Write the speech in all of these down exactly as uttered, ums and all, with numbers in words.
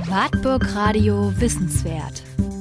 Wartburg Radio Wissenswert.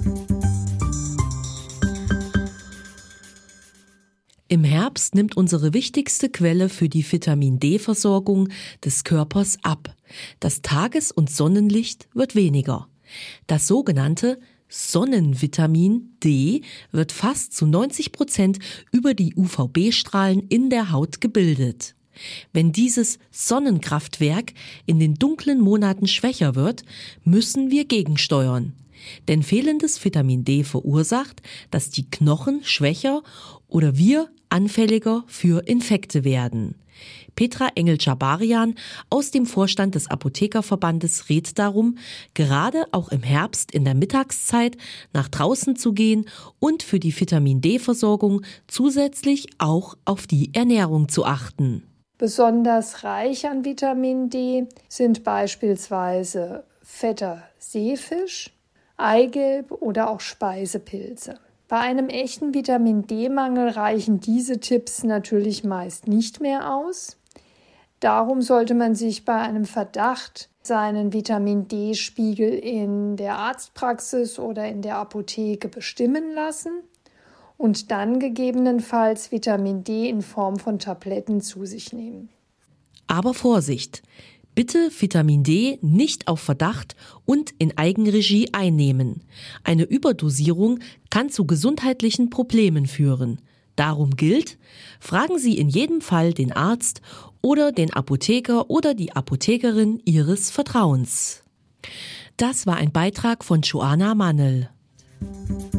Im Herbst nimmt unsere wichtigste Quelle für die Vitamin-D-Versorgung des Körpers ab. Das Tages- und Sonnenlicht wird weniger. Das sogenannte Sonnenvitamin D wird fast zu neunzig Prozent über die U V B-Strahlen in der Haut gebildet. Wenn dieses Sonnenkraftwerk in den dunklen Monaten schwächer wird, müssen wir gegensteuern. Denn fehlendes Vitamin D verursacht, dass die Knochen schwächer oder wir anfälliger für Infekte werden. Petra Engel-Schabarian aus dem Vorstand des Apothekerverbandes rät darum, gerade auch im Herbst in der Mittagszeit nach draußen zu gehen und für die Vitamin-D-Versorgung zusätzlich auch auf die Ernährung zu achten. Besonders reich an Vitamin D sind beispielsweise fetter Seefisch, Eigelb oder auch Speisepilze. Bei einem echten Vitamin-D-Mangel reichen diese Tipps natürlich meist nicht mehr aus. Darum sollte man sich bei einem Verdacht seinen Vitamin-D-Spiegel in der Arztpraxis oder in der Apotheke bestimmen lassen und dann gegebenenfalls Vitamin D in Form von Tabletten zu sich nehmen. Aber Vorsicht! Bitte Vitamin D nicht auf Verdacht und in Eigenregie einnehmen. Eine Überdosierung kann zu gesundheitlichen Problemen führen. Darum gilt, fragen Sie in jedem Fall den Arzt oder den Apotheker oder die Apothekerin Ihres Vertrauens. Das war ein Beitrag von Joanna Mannel.